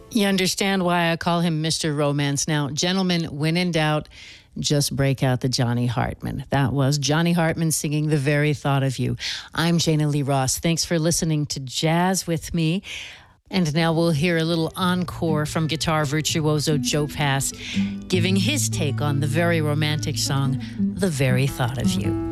You understand why I call him Mr. Romance now. Gentlemen, when in doubt, just break out the Johnny Hartman. That was Johnny Hartman singing The Very Thought of You. I'm Jana Lee Ross. Thanks for listening to Jazz with me. And now we'll hear a little encore from guitar virtuoso Joe Pass, giving his take on the very romantic song, The Very Thought of You.